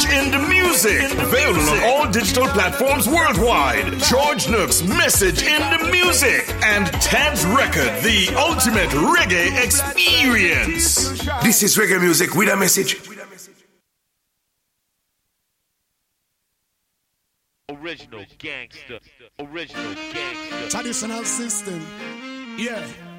Message in the Music. Available on all digital platforms worldwide. George Nooks, Message in the Music. And Ted's Record, the ultimate reggae experience. This is reggae music with a message. Original gangster. Original gangster. Traditional system. Yeah.